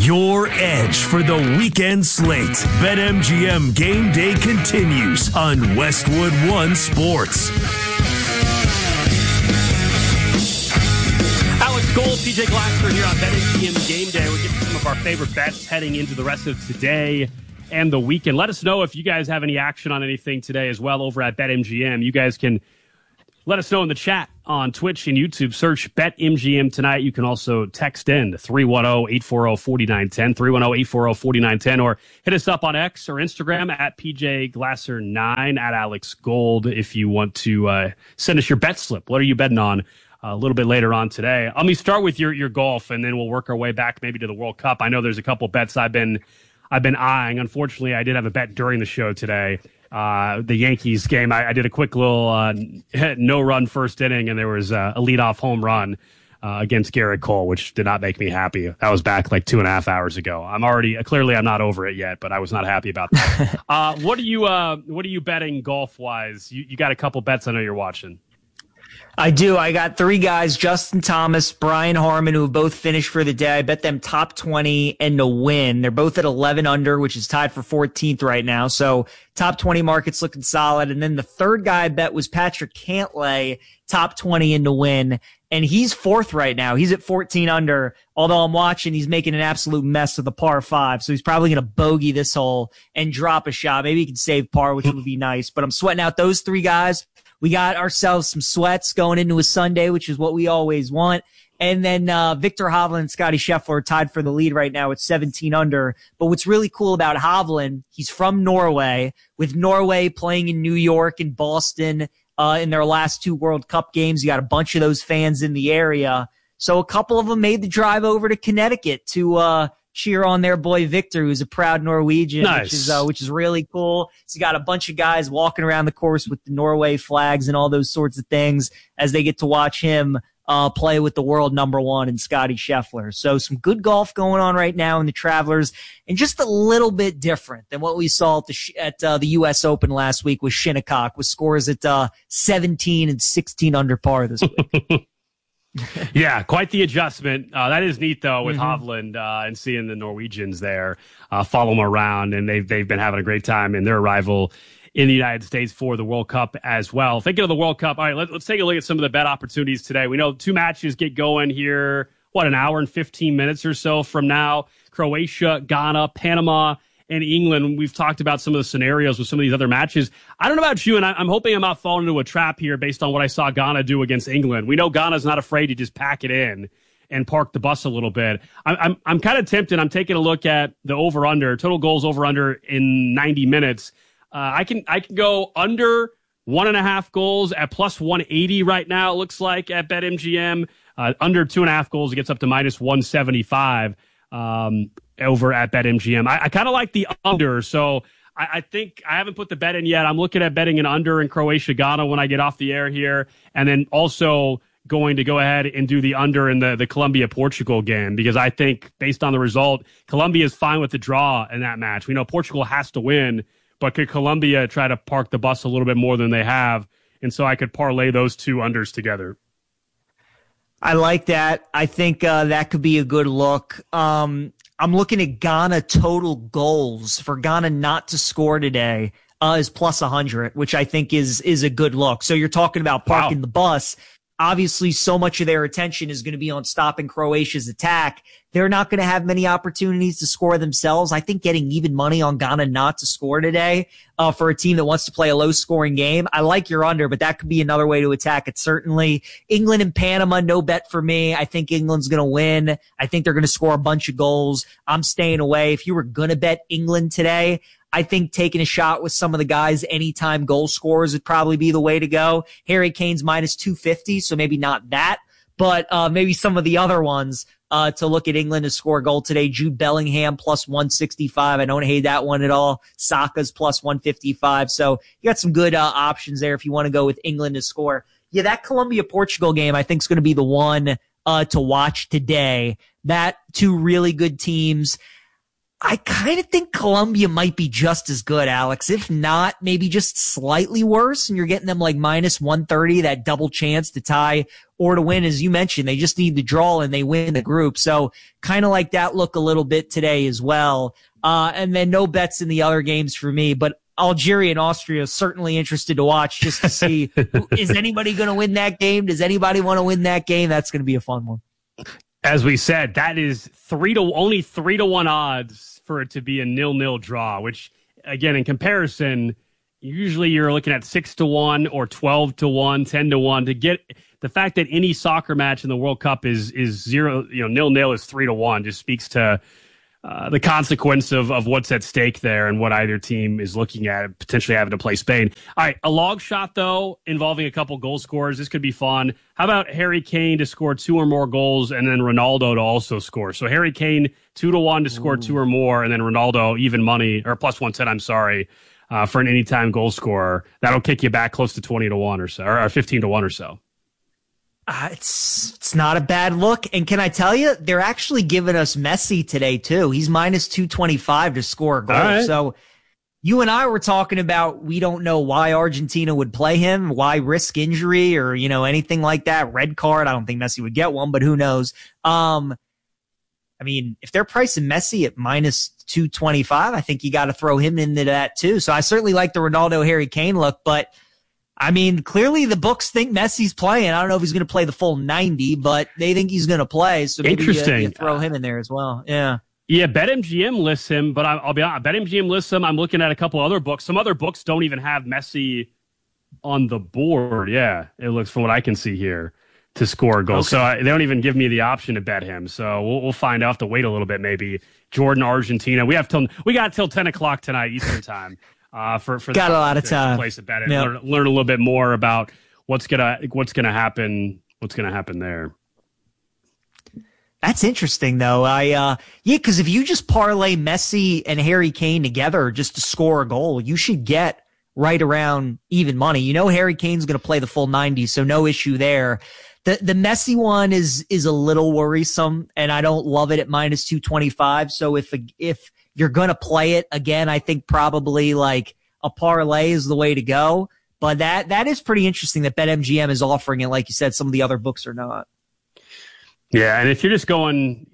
Your edge for the weekend slate. BetMGM Game Day continues on Westwood One Sports. Alex Gold, PJ Glasser here on BetMGM Game Day. We're getting some of our favorite bets heading into the rest of today and the weekend. Let us know if you guys have any action on anything today as well over at BetMGM. You guys can let us know in the chat on Twitch and YouTube. Search BetMGM tonight. You can also text in to 310-840-4910, 310-840-4910, or hit us up on X or Instagram at PJGlasser9, at Alex Gold, if you want to send us your bet slip. What are you betting on a little bit later on today? Let me start with your golf, and then we'll work our way back maybe to the World Cup. I know there's a couple bets I've been eyeing. Unfortunately, I did have a bet during the show today. The Yankees game, I did a quick little no-run first inning, and there was a leadoff home run against Garrett Cole, which did not make me happy. That was back like 2.5 hours ago. I'm not over it yet, but I was not happy about that. What are you betting golf-wise? You got a couple bets I know you're watching. I do. I got three guys, Justin Thomas, Brian Harman, who have both finished for the day. I bet them top 20 and to win. They're both at 11 under, which is tied for 14th right now. So top 20 market's looking solid. And then the third guy I bet was Patrick Cantlay, top 20 and to win. And he's fourth right now. He's at 14 under. Although I'm watching, he's making an absolute mess of the par 5. So he's probably going to bogey this hole and drop a shot. Maybe he can save par, which would be nice. But I'm sweating out those three guys. We got ourselves some sweats going into a Sunday, which is what we always want. And then Victor Hovland and Scotty Scheffler are tied for the lead right now at 17 under. But what's really cool about Hovland, he's from Norway, with Norway playing in New York and Boston in their last 2 World Cup games. You got a bunch of those fans in the area. So a couple of them made the drive over to Connecticut to cheer on their boy Victor, who's a proud Norwegian, nice. which is really cool. So you got a bunch of guys walking around the course with the Norway flags and all those sorts of things as they get to watch him play with the world number 1 and Scotty Scheffler. So some good golf going on right now in the Travelers, and just a little bit different than what we saw at the U.S. Open last week with Shinnecock, with scores at 17 and 16 under par this week. Yeah, quite the adjustment. That is neat, though, with Hovland and seeing the Norwegians there follow him around, and they've been having a great time in their arrival in the United States for the World Cup as well. Thinking of the World Cup, all right, let's take a look at some of the bet opportunities today. We know 2 matches get going here, an hour and 15 minutes or so from now. Croatia, Ghana, Panama, and England. We've talked about some of the scenarios with some of these other matches. I don't know about you, and I'm hoping I'm not falling into a trap here based on what I saw Ghana do against England. We know Ghana's not afraid to just pack it in and park the bus a little bit. I'm kind of tempted. I'm taking a look at the over-under, total goals over-under in 90 minutes. I can go under 1.5 goals at plus 180 right now, it looks like, at BetMGM. Under 2.5 goals, it gets up to minus 175. Over at BetMGM. I kind of like the under, so I think I haven't put the bet in yet. I'm looking at betting an under in Croatia, Ghana when I get off the air here, and then also going to go ahead and do the under in the Colombia-Portugal game, because I think based on the result, Colombia is fine with the draw in that match. We know Portugal has to win, but could Colombia try to park the bus a little bit more than they have? And so I could parlay those 2 unders together. I like that. I think that could be a good look. I'm looking at Ghana total goals for Ghana not to score today is plus 100, which I think is a good look. So you're talking about parking the bus. Obviously, so much of their attention is going to be on stopping Croatia's attack. They're not going to have many opportunities to score themselves. I think getting even money on Ghana not to score today for a team that wants to play a low-scoring game, I like your under, but that could be another way to attack it, certainly. England and Panama, no bet for me. I think England's going to win. I think they're going to score a bunch of goals. I'm staying away. If you were going to bet England today, I think taking a shot with some of the guys, anytime goal scorers would probably be the way to go. Harry Kane's minus 250, so maybe not that, but maybe some of the other ones to look at England to score a goal today. Jude Bellingham plus 165. I don't hate that one at all. Saka's plus 155. So you got some good options there if you want to go with England to score. Yeah, that Colombia-Portugal game I think is going to be the one to watch today. That 2 really good teams. I kind of think Colombia might be just as good, Alex. If not, maybe just slightly worse. And you're getting them like minus 130, that double chance to tie or to win. As you mentioned, they just need to draw and they win the group. So kind of like that look a little bit today as well. And then no bets in the other games for me, but Algeria and Austria is certainly interested to watch just to see, is anybody going to win that game? Does anybody want to win that game? That's going to be a fun one. As we said, that is only 3-1 odds for it to be a 0-0 draw, which again, in comparison, usually you're looking at 6-1 or 12-1, 10-1 to get the fact that any soccer match in the World Cup is 0-0 is 3-1 just speaks to the consequence of what's at stake there and what either team is looking at, potentially having to play Spain. All right, a long shot, though, involving a couple goal scorers. This could be fun. How about Harry Kane to score 2 or more goals and then Ronaldo to also score? So Harry Kane, 2-1 to score 2 or more, and then Ronaldo, even money, or plus 110, I'm sorry, for an anytime goal scorer. That'll kick you back close to 20-1 or so, or 15-1 or so. It's not a bad look. And can I tell you, they're actually giving us Messi today, too. He's minus 225 to score a goal. Right. So you and I were talking about we don't know why Argentina would play him, why risk injury or, anything like that. Red card. I don't think Messi would get one, but who knows? I mean, if they're pricing Messi at minus 225, I think you got to throw him into that, too. So I certainly like the Ronaldo Harry Kane look, but I mean, clearly the books think Messi's playing. I don't know if he's going to play the full 90, but they think he's going to play. So maybe you throw him in there as well. Yeah. Yeah, BetMGM lists him, but I'll be honest, BetMGM lists him. I'm looking at a couple other books. Some other books don't even have Messi on the board. Yeah, it looks, from what I can see here, to score a goal. Okay. So they don't even give me the option to bet him. So we'll find out. Have to wait a little bit, maybe. Jordan, Argentina. We got till 10 o'clock tonight Eastern time. For got a lot of time. Place to bet it. Yep. Learn a little bit more about what's gonna happen. What's gonna happen there? That's interesting, though. Because if you just parlay Messi and Harry Kane together just to score a goal, you should get right around even money. Harry Kane's going to play the full 90, so no issue there. The Messi one is a little worrisome, and I don't love it at minus 225. So if you're going to play it again, I think probably like a parlay is the way to go. But that is pretty interesting that BetMGM is offering it. Like you said, some of the other books are not. Yeah. And if you're just going,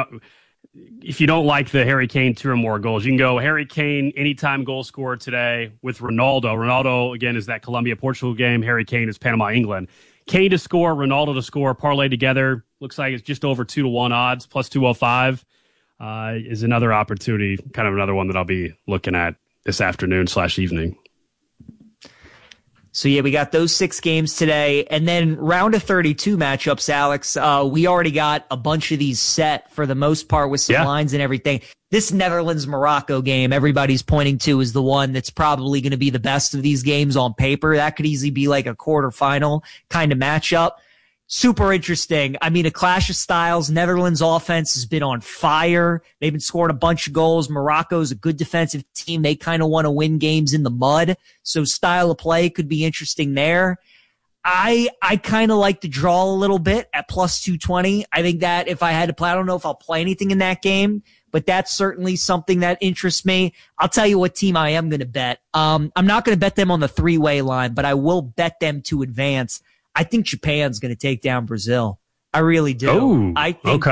if you don't like the Harry Kane 2 or more goals, you can go Harry Kane anytime goal scorer today with Ronaldo. Ronaldo, again, is that Colombia-Portugal game. Harry Kane is Panama-England. Kane to score, Ronaldo to score, parlay together. Looks like it's just over 2-1 odds, plus 205. Is another opportunity, kind of another one that I'll be looking at this afternoon/evening. So, yeah, we got those 6 games today. And then round of 32 matchups, Alex. We already got a bunch of these set for the most part with some lines and everything. This Netherlands-Morocco game everybody's pointing to is the one that's probably going to be the best of these games on paper. That could easily be like a quarterfinal kind of matchup. Super interesting. I mean, a clash of styles. Netherlands offense has been on fire. They've been scoring a bunch of goals. Morocco's a good defensive team. They kind of want to win games in the mud. So style of play could be interesting there. I kind of like to draw a little bit at plus 220. I think that if I had to play, I don't know if I'll play anything in that game, but that's certainly something that interests me. I'll tell you what team I am going to bet. I'm not going to bet them on the 3-way line, but I will bet them to advance. I think Japan's going to take down Brazil. I really do. Oh, I think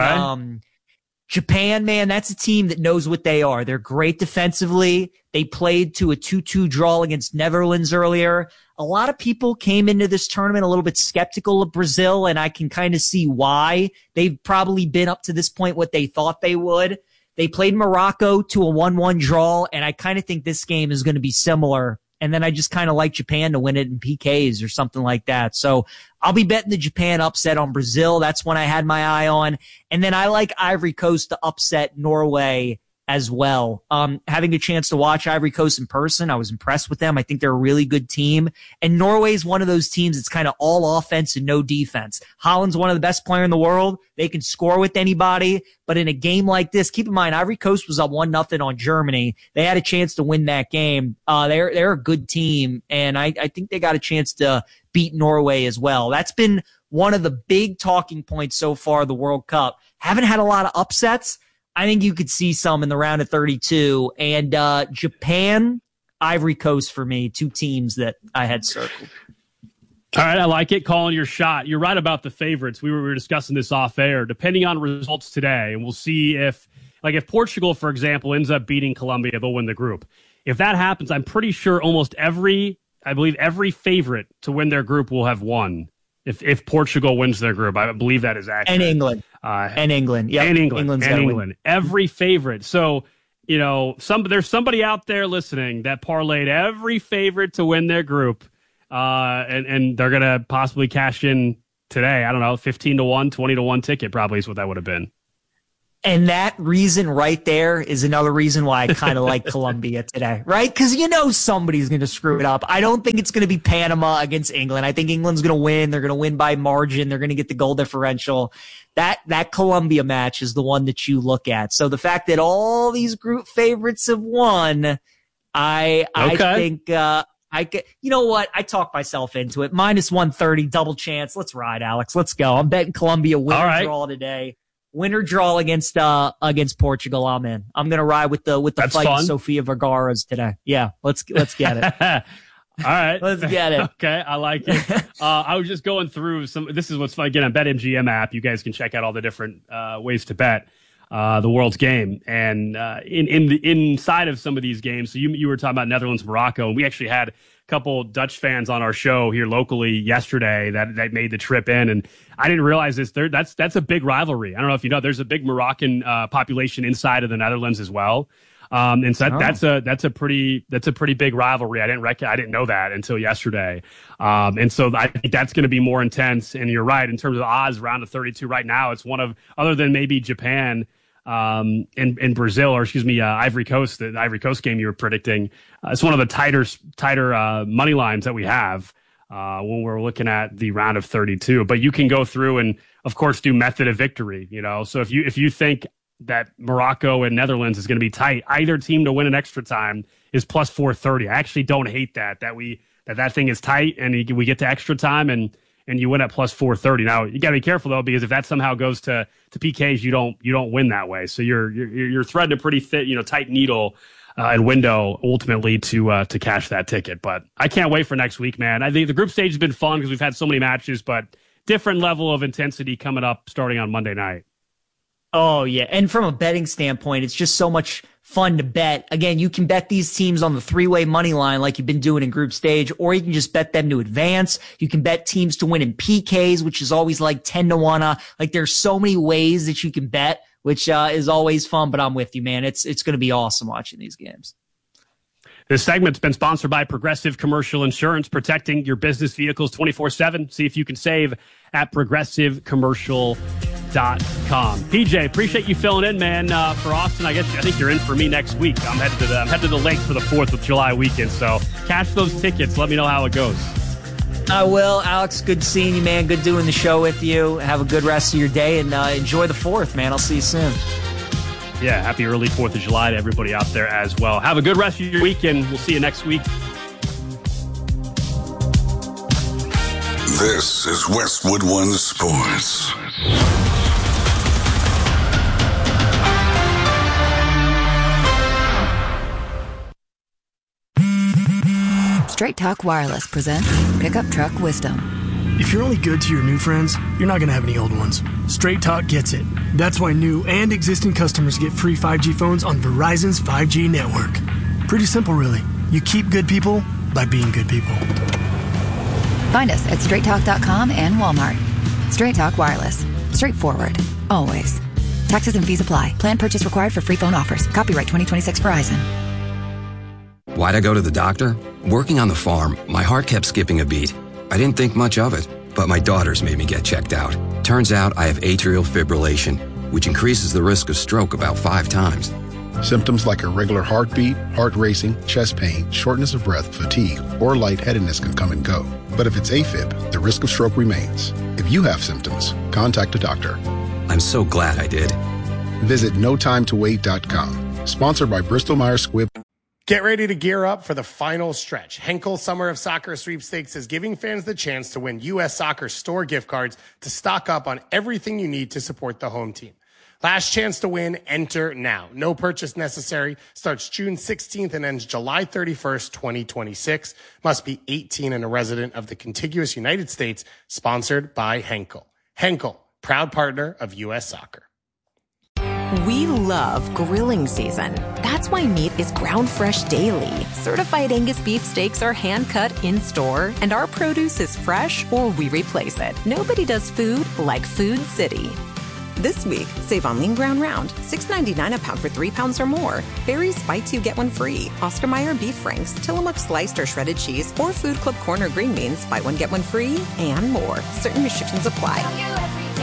Japan, man, that's a team that knows what they are. They're great defensively. They played to a 2-2 draw against Netherlands earlier. A lot of people came into this tournament a little bit skeptical of Brazil, and I can kind of see why. They've probably been up to this point what they thought they would. They played Morocco to a 1-1 draw, and I kind of think this game is going to be similar. And then I just kind of like Japan to win it in PKs or something like that. So I'll be betting the Japan upset on Brazil. That's one I had my eye on. And then I like Ivory Coast to upset Norway as well. Having a chance to watch Ivory Coast in person, I was impressed with them. I think they're a really good team. And Norway is one of those teams that's kind of all offense and no defense. Holland's one of the best players in the world. They can score with anybody. But in a game like this, keep in mind, Ivory Coast was up 1-0 on Germany. They had a chance to win that game. They're a good team. And I think they got a chance to beat Norway as well. That's been one of the big talking points so far, the World Cup. Haven't had a lot of upsets. I think you could see some in the round of 32. And Japan, Ivory Coast for me, 2 teams that I had circled. All right, I like it. Calling your shot. You're right about the favorites. We were discussing this off air. Depending on results today, and we'll see if Portugal, for example, ends up beating Colombia, they'll win the group. If that happens, I'm pretty sure almost every favorite to win their group will have won. If Portugal wins their group, I believe that is accurate. And England. Yep. And England. Win. Every favorite. So, there's somebody out there listening that parlayed every favorite to win their group, and they're going to possibly cash in today. I don't know, 15-1, 20-1 ticket probably is what that would have been. And that reason right there is another reason why I kind of like Colombia today, right? Because somebody's going to screw it up. I don't think it's going to be Panama against England. I think England's going to win. They're going to win by margin. They're going to get the goal differential. That Colombia match is the one that you look at. So the fact that all these group favorites have won, I think I get. You know what? I talked myself into it. -130, double chance. Let's ride, Alex. Let's go. I'm betting Colombia win or draw today. Win or draw against Portugal, I'm in. I'm gonna ride with the That's fight fun. Sofia Vergara's today. Yeah, let's get it. All right, let's get it. Okay, I like it. I was just going through some. This is what's fun. Again, on BetMGM app, you guys can check out all the different ways to bet the world's game, and inside of some of these games. So you were talking about Netherlands, Morocco, and we actually had a couple Dutch fans on our show here locally yesterday that made the trip in, and I didn't realize this. That's a big rivalry. I don't know if you know. There's a big Moroccan population inside of the Netherlands as well, and so that's a pretty big rivalry. I didn't know that until yesterday, and so I think that's going to be more intense. And you're right in terms of odds, round of 32 right now. It's one of, other than maybe Japan in Brazil, or excuse me, Ivory Coast, the Ivory Coast game you were predicting. It's one of the tighter money lines that we have when we're looking at the round of 32. But you can go through and, of course, do method of victory. So if you think that Morocco and Netherlands is going to be tight, either team to win in extra time is plus 430. I actually don't hate that thing is tight and we get to extra time and you win at plus 430. Now you got to be careful though, because if that somehow goes to PKs, you don't win that way. So you're threading a pretty tight needle and window ultimately to cash that ticket. But I can't wait for next week, man. I think the group stage has been fun because we've had so many matches, but different level of intensity coming up starting on Monday night. Oh, yeah. And from a betting standpoint, it's just so much fun to bet. Again, you can bet these teams on the 3-way money line like you've been doing in group stage, or you can just bet them to advance. You can bet teams to win in PKs, which is always like 10-1. Like there's so many ways that you can bet, which is always fun, but I'm with you, man. It's going to be awesome watching these games. This segment's been sponsored by Progressive Commercial Insurance, protecting your business vehicles 24/7. See if you can save at progressivecommercial.com. PJ, appreciate you filling in, man, for Austin. I think you're in for me next week. I'm headed to the lake for the 4th of July weekend, so cash those tickets. Let me know how it goes. I will. Alex, good seeing you, man. Good doing the show with you. Have a good rest of your day, and enjoy the 4th, man. I'll see you soon. Yeah, happy early 4th of July to everybody out there as well. Have a good rest of your weekend. We'll see you next week. This is Westwood One Sports. Straight Talk Wireless presents Pickup Truck Wisdom. If you're only good to your new friends, you're not going to have any old ones. Straight Talk gets it. That's why new and existing customers get free 5G phones on Verizon's 5G network. Pretty simple, really. You keep good people by being good people. Find us at straighttalk.com and Walmart. Straight Talk Wireless. Straightforward. Always. Taxes and fees apply. Plan purchase required for free phone offers. Copyright 2026 Verizon. Why'd I go to the doctor? Working on the farm, my heart kept skipping a beat. I didn't think much of it, but my daughters made me get checked out. Turns out I have atrial fibrillation, which increases the risk of stroke about 5 times. Symptoms like irregular heartbeat, heart racing, chest pain, shortness of breath, fatigue, or lightheadedness can come and go. But if it's AFib, the risk of stroke remains. If you have symptoms, contact a doctor. I'm so glad I did. Visit NoTimeToWait.com. Sponsored by Bristol-Myers Squibb. Get ready to gear up for the final stretch. Henkel Summer of Soccer Sweepstakes is giving fans the chance to win U.S. Soccer store gift cards to stock up on everything you need to support the home team. Last chance to win. Enter now. No purchase necessary. Starts June 16th and ends July 31st, 2026. Must be 18 and a resident of the contiguous United States. Sponsored by Henkel. Henkel, proud partner of U.S. Soccer. We love grilling season. That's why meat is ground fresh daily. Certified Angus beef steaks are hand cut in store, and our produce is fresh or we replace it. Nobody does food like Food City. This week, save on lean ground round, $6.99 a pound for 3 pounds or more. Barry's Buy 2 Get 1 free. Oscar Mayer beef franks, Tillamook sliced or shredded cheese, or Food Club corn or green beans. Buy 1 get 1 free, and more. Certain restrictions apply.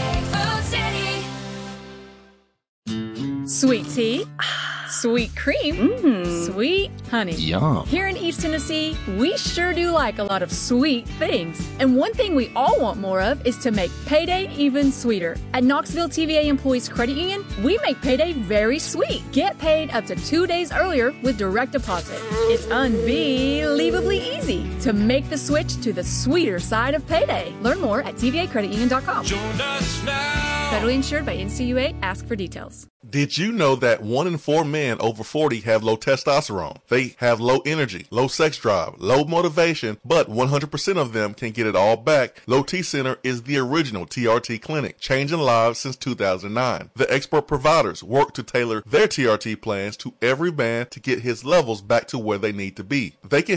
Sweet tea, sweet cream, sweet honey. Yum. Here in East Tennessee, we sure do like a lot of sweet things. And one thing we all want more of is to make payday even sweeter. At Knoxville TVA Employees Credit Union, we make payday very sweet. Get paid up to 2 days earlier with direct deposit. It's unbelievably easy to make the switch to the sweeter side of payday. Learn more at tvacreditunion.com. Join us now. Federally insured by NCUA. Ask for details. Did you know that 1 in 4 men over 40 have low testosterone? They have low energy, low sex drive, low motivation, but 100% of them can get it all back. Low T Center is the original TRT clinic, changing lives since 2009. The expert providers work to tailor their TRT plans to every man to get his levels back to where they need to be. They can